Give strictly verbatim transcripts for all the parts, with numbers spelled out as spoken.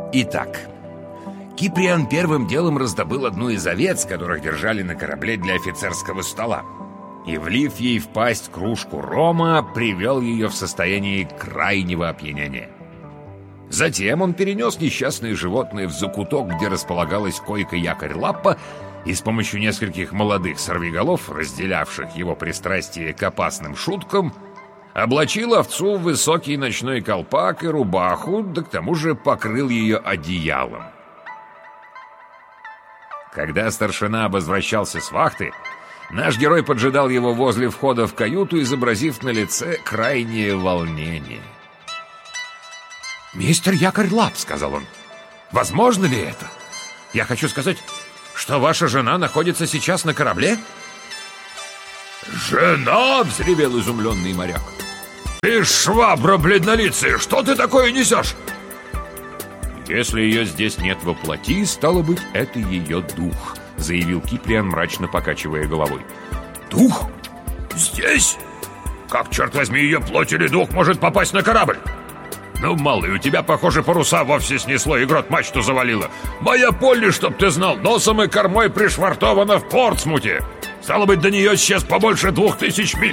Итак, Киприан первым делом раздобыл одну из овец, которых держали на корабле для офицерского стола, и, влив ей в пасть кружку рома, привел ее в состояние крайнего опьянения. Затем он перенес несчастное животное в закуток, где располагалась койка-якорь-лаппа, и с помощью нескольких молодых сорвиголов, разделявших его пристрастие к опасным шуткам, облачил овцу в высокий ночной колпак и рубаху, да к тому же покрыл ее одеялом. Когда старшина возвращался с вахты, наш герой поджидал его возле входа в каюту, изобразив на лице крайнее волнение. «Мистер Якорь-Лап», — сказал он, — «возможно ли это? Я хочу сказать, что ваша жена находится сейчас на корабле?» «Жена!» — взревел изумленный моряк. «Ты швабра бледнолицая! Что ты такое несешь?» «Если ее здесь нет во плоти, стало быть, это ее дух», — заявил Киприан, мрачно покачивая головой. «Дух? Здесь? Как, черт возьми, ее плоть или дух может попасть на корабль? Ну, малый, у тебя, похоже, паруса вовсе снесло и грот мачту завалило. Моя Полли, чтоб ты знал, носом и кормой пришвартована в Портсмуте. Стало быть, до нее сейчас побольше двух тысяч миль».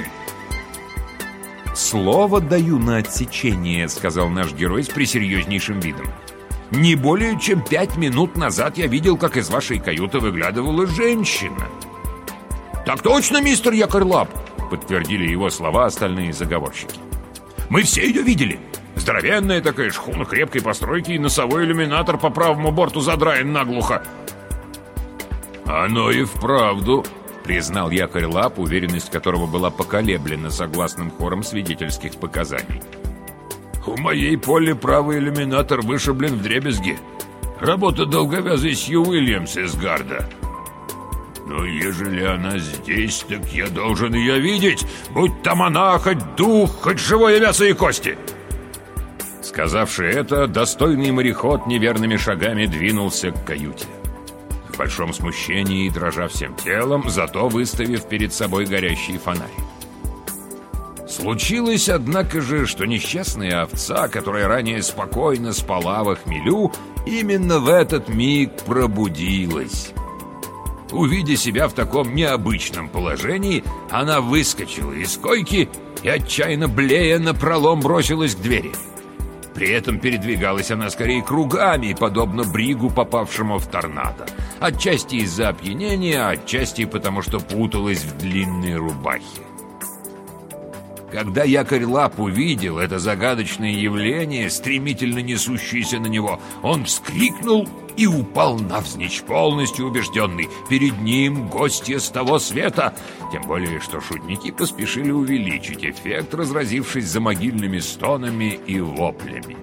«Слово даю на отсечение», — сказал наш герой с пресерьезнейшим видом. «Не более чем пять минут назад я видел, как из вашей каюты выглядывала женщина». «Так точно, мистер Якорь-Лап», — подтвердили его слова остальные заговорщики. «Мы все ее видели. Здоровенная такая шхуна крепкой постройки, и носовой иллюминатор по правому борту задраен наглухо». «Оно и вправду», — признал Якорь-Лап, уверенность которого была поколеблена согласным хором свидетельских показаний. «У моей Полли правый иллюминатор вышиблен вдребезги. Работа долговязой Сью Уильямс из Гарда. Но ежели она здесь, так я должен ее видеть, будь там она, хоть дух, хоть живое мясо и кости». Сказавши это, достойный мореход неверными шагами двинулся к каюте. В большом смущении, дрожа всем телом, зато выставив перед собой горящий фонарь. Случилось, однако же, что несчастная овца, которая ранее спокойно спала во хмелю, именно в этот миг пробудилась. Увидя себя в таком необычном положении, она выскочила из койки и, отчаянно блея, напролом бросилась к двери. При этом передвигалась она скорее кругами, подобно бригу, попавшему в торнадо. Отчасти из-за опьянения, отчасти потому, что путалась в длинной рубахе. Когда Якорь-Лап увидел это загадочное явление, стремительно несущееся на него, он вскрикнул и упал навзничь, полностью убежденный: перед ним гостья с того света. Тем более, что шутники поспешили увеличить эффект, разразившись замогильными стонами и воплями.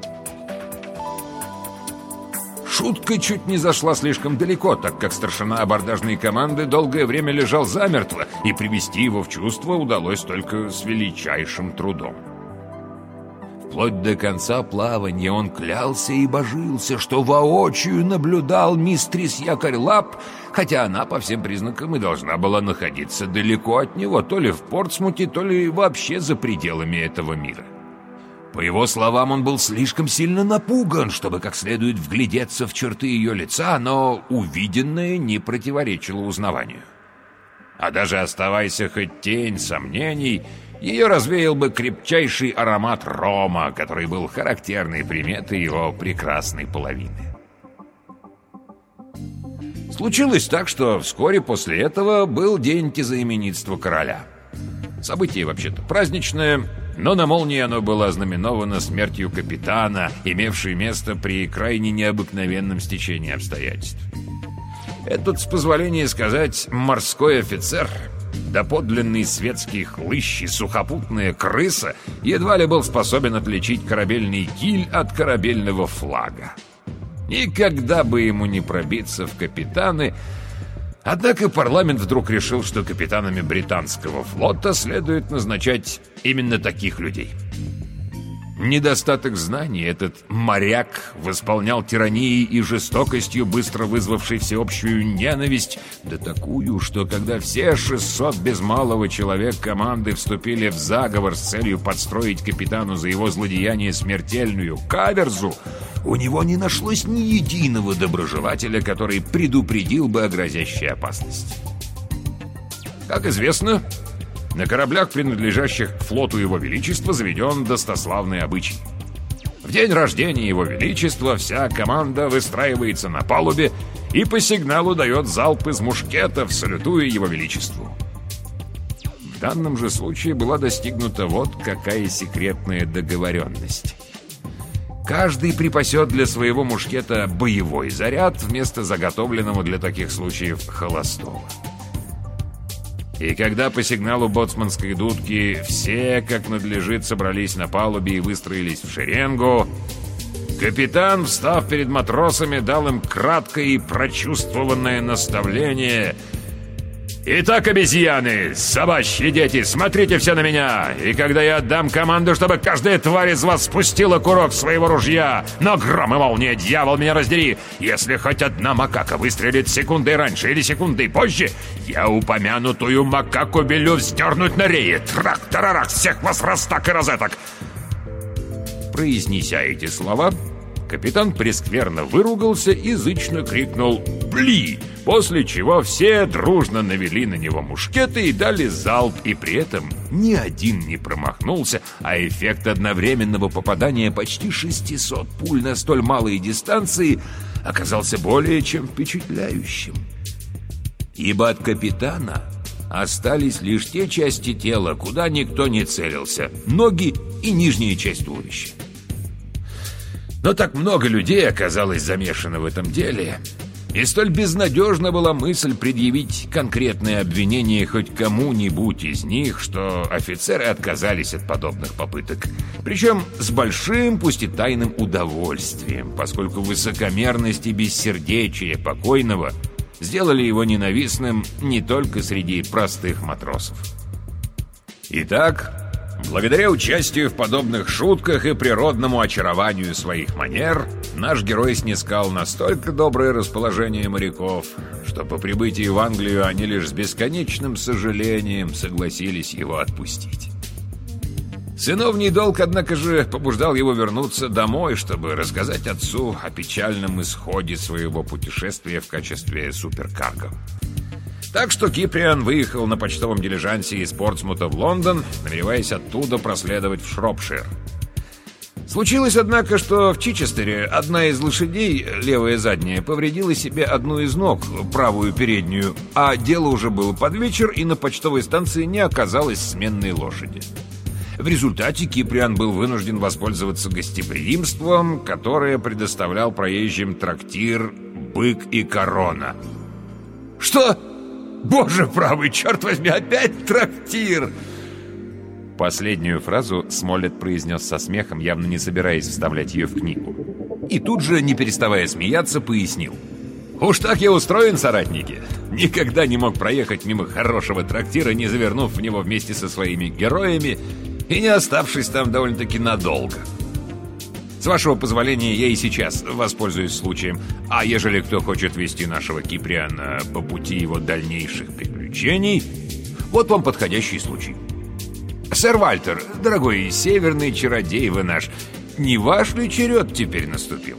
Шутка чуть не зашла слишком далеко, так как старшина абордажной команды долгое время лежал замертво, и привести его в чувство удалось только с величайшим трудом. Вплоть до конца плавания он клялся и божился, что воочию наблюдал мистрис Якорь-Лап, хотя она по всем признакам и должна была находиться далеко от него, то ли в Портсмуте, то ли вообще за пределами этого мира. По его словам, он был слишком сильно напуган, чтобы как следует вглядеться в черты ее лица, но увиденное не противоречило узнаванию. А даже оставайся хоть тень сомнений, ее развеял бы крепчайший аромат рома, который был характерной приметой его прекрасной половины. Случилось так, что вскоре после этого был день тезаименитства короля. Событие вообще-то праздничное, но на молнии оно было ознаменовано смертью капитана, имевшей место при крайне необыкновенном стечении обстоятельств. Этот, с позволения сказать, морской офицер, доподлинный светский хлыщ и сухопутная крыса, едва ли был способен отличить корабельный киль от корабельного флага. Никогда бы ему не пробиться в капитаны. Однако парламент вдруг решил, что капитанами британского флота следует назначать именно таких людей. Недостаток знаний этот моряк восполнял тиранией и жестокостью, быстро вызвавшей всеобщую ненависть, да такую, что когда все шестьсот без малого человек команды вступили в заговор с целью подстроить капитану за его злодеяние смертельную каверзу, у него не нашлось ни единого доброжелателя, который предупредил бы о грозящей опасности. Как известно, на кораблях, принадлежащих к флоту Его Величества, заведен достославный обычай. В день рождения Его Величества вся команда выстраивается на палубе и по сигналу дает залп из мушкетов, салютуя Его Величеству. В данном же случае была достигнута вот какая секретная договоренность. Каждый припасет для своего мушкета боевой заряд вместо заготовленного для таких случаев холостого. И когда по сигналу боцманской дудки все, как надлежит, собрались на палубе и выстроились в шеренгу, капитан, встав перед матросами, дал им краткое и прочувствованное наставление: «Итак, обезьяны, собачьи дети, смотрите все на меня, и когда я отдам команду, чтобы каждая тварь из вас спустила курок своего ружья, но гром и молния, дьявол, меня раздери, если хоть одна макака выстрелит секундой раньше или секундой позже, я упомянутую макаку велю вздернуть на рее, трак-тарарах, всех вас раз так и розеток». Произнеся эти слова, капитан прескверно выругался и зычно крикнул «Пли!», после чего все дружно навели на него мушкеты и дали залп, и при этом ни один не промахнулся, а эффект одновременного попадания почти шестисот пуль на столь малой дистанции оказался более чем впечатляющим. Ибо от капитана остались лишь те части тела, куда никто не целился — ноги и нижняя часть туловища. Но так много людей оказалось замешано в этом деле, и столь безнадежна была мысль предъявить конкретное обвинение хоть кому-нибудь из них, что офицеры отказались от подобных попыток. Причем с большим, пусть и тайным удовольствием, поскольку высокомерность и бессердечие покойного сделали его ненавистным не только среди простых матросов. Итак, благодаря участию в подобных шутках и природному очарованию своих манер, наш герой снискал настолько доброе расположение моряков, что по прибытии в Англию они лишь с бесконечным сожалением согласились его отпустить. Сыновний долг, однако же, побуждал его вернуться домой, чтобы рассказать отцу о печальном исходе своего путешествия в качестве суперкарго. Так что Киприан выехал на почтовом дилижансе из Портсмута в Лондон, намереваясь оттуда проследовать в Шропшир. Случилось, однако, что в Чичестере одна из лошадей, левая задняя, повредила себе одну из ног, правую переднюю, а дело уже было под вечер, и на почтовой станции не оказалось сменной лошади. В результате Киприан был вынужден воспользоваться гостеприимством, которое предоставлял проезжим трактир «Бык и корона». «Что? Боже правый, черт возьми, опять трактир!» Последнюю фразу Смоллет произнес со смехом, явно не собираясь вставлять ее в книгу. И тут же, не переставая смеяться, пояснил: «Уж так я устроен, соратники. Никогда не мог проехать мимо хорошего трактира, не завернув в него вместе со своими героями и не оставшись там довольно-таки надолго. С вашего позволения, я и сейчас воспользуюсь случаем. А ежели кто хочет вести нашего Киприана по пути его дальнейших приключений, вот вам подходящий случай. Сэр Вальтер, дорогой северный чародей вы наш, не ваш ли черед теперь наступил?»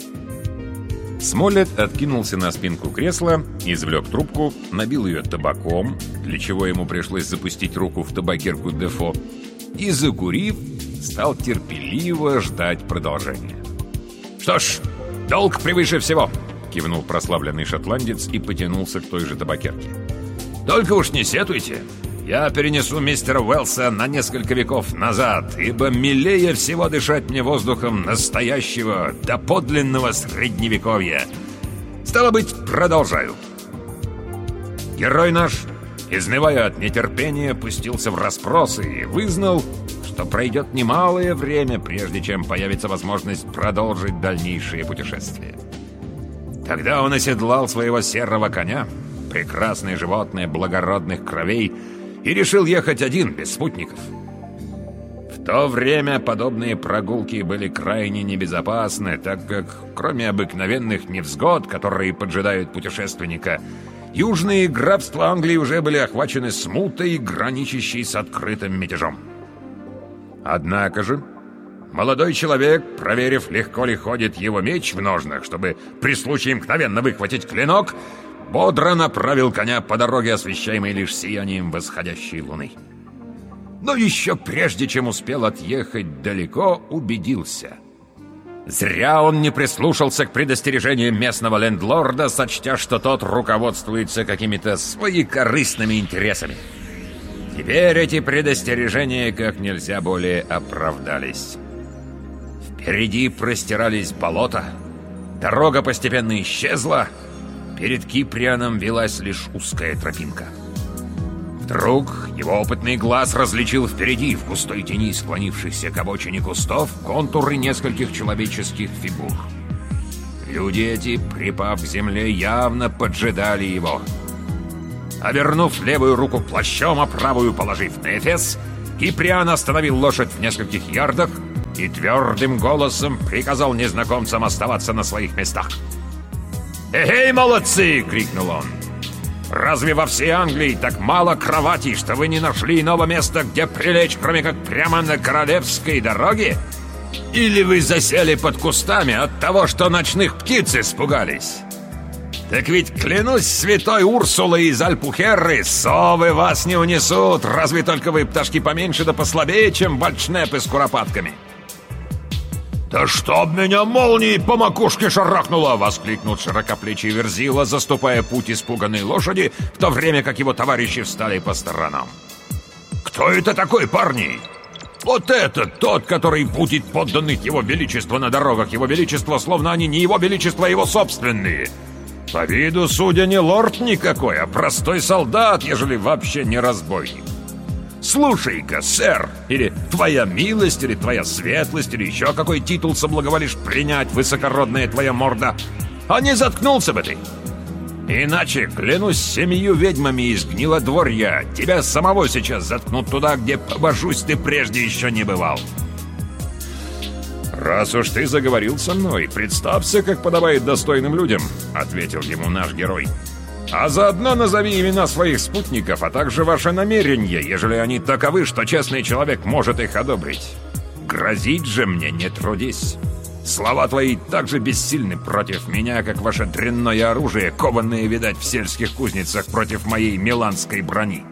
Смоллет откинулся на спинку кресла, извлек трубку, набил ее табаком, для чего ему пришлось запустить руку в табакерку Дефо, и, закурив, стал терпеливо ждать продолжения. «Что ж, долг превыше всего!» — кивнул прославленный шотландец и потянулся к той же табакерке. «Только уж не сетуйте! Я перенесу мистера Уэллса на несколько веков назад, ибо милее всего дышать мне воздухом настоящего, доподлинного средневековья. Стало быть, продолжаю. Герой наш, изнывая от нетерпения, пустился в расспросы и вызнал, что пройдет немалое время, прежде чем появится возможность продолжить дальнейшее путешествие. Тогда он оседлал своего серого коня, прекрасное животное благородных кровей, и решил ехать один, без спутников. В то время подобные прогулки были крайне небезопасны, так как, кроме обыкновенных невзгод, которые поджидают путешественника, южные графства Англии уже были охвачены смутой, граничащей с открытым мятежом. Однако же, молодой человек, проверив, легко ли ходит его меч в ножнах, чтобы при случае мгновенно выхватить клинок, бодро направил коня по дороге, освещаемой лишь сиянием восходящей луны. Но еще прежде, чем успел отъехать далеко, убедился. Зря он не прислушался к предостережениям местного лендлорда, сочтя, что тот руководствуется какими-то своекорыстными интересами. Теперь эти предостережения как нельзя более оправдались. Впереди простирались болота, дорога постепенно исчезла, перед Киприаном велась лишь узкая тропинка. Вдруг его опытный глаз различил впереди, в густой тени склонившихся к обочине кустов, контуры нескольких человеческих фигур. Люди эти, припав к земле, явно поджидали его. Обернув левую руку плащом, а правую положив на эфес, Киприан остановил лошадь в нескольких ярдах и твердым голосом приказал незнакомцам оставаться на своих местах. «Эй, молодцы!» — крикнул он. «Разве во всей Англии так мало кроватей, что вы не нашли иного места, где прилечь, кроме как прямо на королевской дороге? Или вы засели под кустами от того, что ночных птиц испугались? Так ведь, клянусь святой Урсулой из Альпухерры, совы вас не унесут, разве только вы пташки поменьше да послабее, чем вальчнепы с куропатками». «Да чтоб меня молнией по макушке шарахнуло!» — воскликнул широкоплечий Верзила, заступая путь испуганной лошади, в то время как его товарищи встали по сторонам. «Кто это такой, парни? Вот это тот, который будет подданных его величества на дорогах его величества, словно они не его величество, а его собственные. По виду, судя, не лорд никакой, а простой солдат, ежели вообще не разбойник. Слушай-ка, сэр, или твоя милость, или твоя светлость, или еще какой титул соблаговолишь принять, высокородная твоя морда, а не заткнулся бы ты. Иначе, клянусь семью ведьмами из Гнилодворья, тебя самого сейчас заткнут туда, где, побожусь, ты прежде еще не бывал». «Раз уж ты заговорил со мной, представься, как подобает достойным людям», — ответил ему наш герой. «А заодно назови имена своих спутников, а также ваши намерения, ежели они таковы, что честный человек может их одобрить. Грозить же мне не трудись. Слова твои так же бессильны против меня, как ваше дрянное оружие, кованное, видать, в сельских кузницах против моей миланской брони».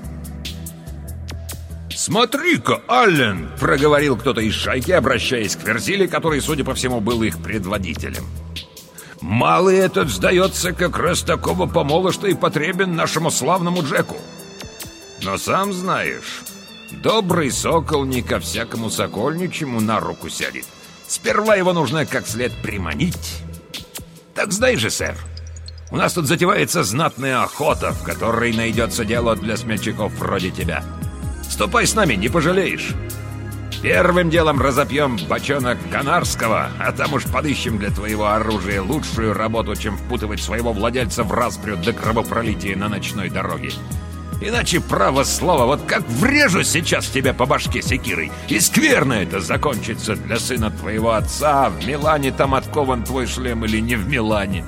«Смотри-ка, Аллен!» — проговорил кто-то из шайки, обращаясь к Верзиле, который, судя по всему, был их предводителем. «Малый этот, сдается, как раз такого помола, что и потребен нашему славному Джеку. Но сам знаешь, добрый сокол не ко всякому сокольничему на руку сядет. Сперва его нужно как след приманить. Так знаешь же, сэр, у нас тут затевается знатная охота, в которой найдется дело для смельчаков вроде тебя. Ступай с нами, не пожалеешь. Первым делом разопьем бочонок канарского, а там уж подыщем для твоего оружия лучшую работу, чем впутывать своего владельца в распрю до кровопролития на ночной дороге. Иначе, право слово, вот как врежу сейчас тебе по башке секирой, и скверно это закончится для сына твоего отца. В Милане там откован твой шлем или не в Милане?»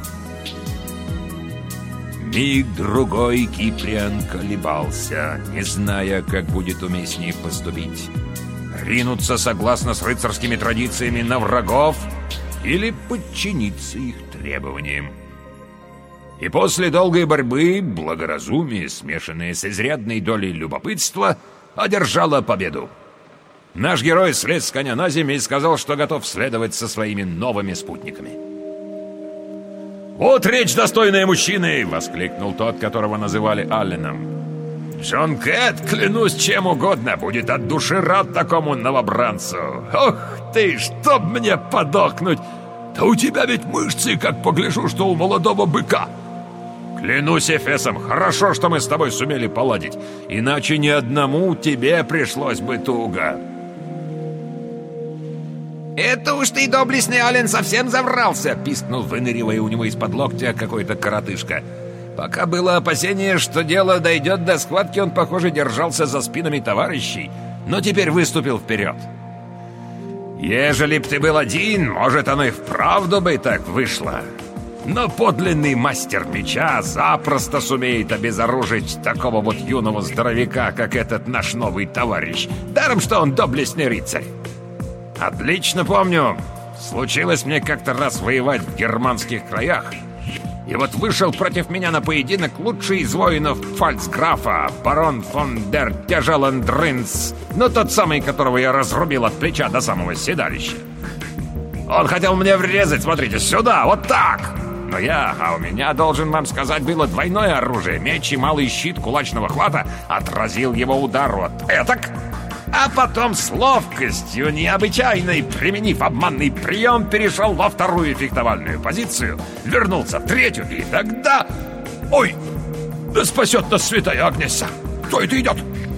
Миг-другой Киприан колебался, не зная, как будет уместнее поступить. Ринуться согласно с рыцарскими традициями на врагов или подчиниться их требованиям. И после долгой борьбы благоразумие, смешанное с изрядной долей любопытства, одержало победу. Наш герой слез с коня на землю и сказал, что готов следовать со своими новыми спутниками. «Вот речь, достойная мужчины!» — воскликнул тот, которого называли Алленом. «Джон Кэт, клянусь чем угодно, будет от души рад такому новобранцу. Ох ты, чтоб мне подохнуть! Да у тебя ведь мышцы, как погляжу, что у молодого быка. Клянусь Эфесом, хорошо, что мы с тобой сумели поладить, иначе ни одному тебе пришлось бы туго». «Это уж ты, доблестный Аллен, совсем заврался!» — пискнул, выныривая у него из-под локтя какой-то коротышка. Пока было опасение, что дело дойдет до схватки, он, похоже, держался за спинами товарищей, но теперь выступил вперед. «Ежели б ты был один, может, оно и вправду бы так вышло. Но подлинный мастер меча запросто сумеет обезоружить такого вот юного здоровяка, как этот наш новый товарищ, даром что он доблестный рыцарь. Отлично помню. Случилось мне как-то раз воевать в германских краях. И вот вышел против меня на поединок лучший из воинов фальцграфа, барон фон дер Тяжелендринс, ну тот самый, которого я разрубил от плеча до самого седалища. Он хотел мне врезать, смотрите, сюда, вот так! Но я, а у меня, должен вам сказать, было двойное оружие, меч и малый щит кулачного хвата, отразил его удар вот этак, а потом с ловкостью необычайной, применив обманный прием, перешел во вторую фехтовальную позицию, вернулся в третью, и тогда... Ой, да спасет нас святая Агнесса! Кто это идет?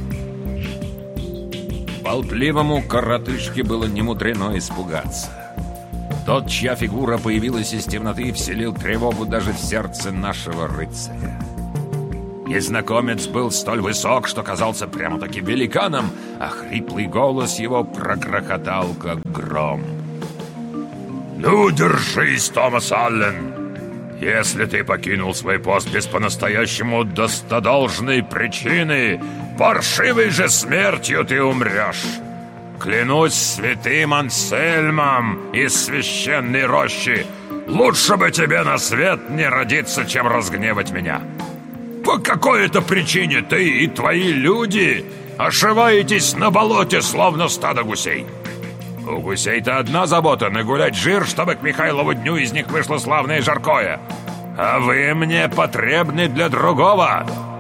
Болтливому коротышке было немудрено испугаться. Тот, чья фигура появилась из темноты, вселил тревогу даже в сердце нашего рыцаря. Незнакомец был столь высок, что казался прямо-таки великаном, а хриплый голос его прогрохотал, как гром. «Ну, держись, Томас Аллен! Если ты покинул свой пост без по-настоящему достодолжной причины, паршивой же смертью ты умрешь! Клянусь святым Ансельмом из священной рощи, лучше бы тебе на свет не родиться, чем разгневать меня! По какой-то причине ты и твои люди ошиваетесь на болоте, словно стадо гусей. У гусей-то одна забота — нагулять жир, чтобы к Михайлову дню из них вышло славное жаркое. А вы мне потребны для другого.